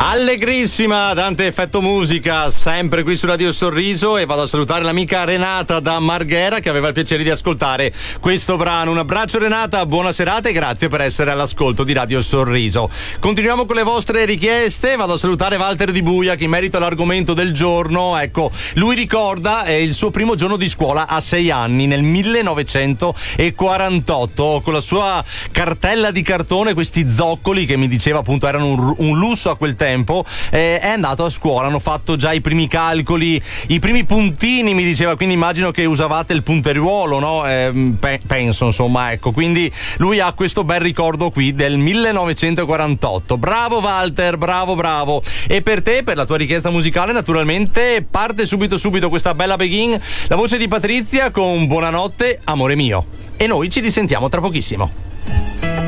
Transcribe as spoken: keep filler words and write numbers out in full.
Allegrissima Dante Effetto Musica, sempre qui su Radio Sorriso, e vado a salutare l'amica Renata da Marghera che aveva il piacere di ascoltare questo brano. Un abbraccio Renata, buona serata e grazie per essere all'ascolto di Radio Sorriso. Continuiamo con le vostre richieste, vado a salutare Walter Di Buia che in merito all'argomento del giorno, ecco, lui ricorda eh, il suo primo giorno di scuola a sei anni nel millenovecentoquarantotto con la sua cartella di cartone, questi zoccoli che mi diceva appunto erano un, un lusso a quel tempo. Eh, è andato a scuola, hanno fatto già i primi calcoli, i primi puntini mi diceva, quindi immagino che usavate il punteruolo, no? Eh, pe- penso insomma, ecco, quindi lui ha questo bel ricordo qui del millenovecentoquarantotto. Bravo Walter, bravo bravo. E per te, per la tua richiesta musicale, naturalmente parte subito subito questa bella begin, la voce di Patrizia con Buonanotte amore mio, e noi ci risentiamo tra pochissimo.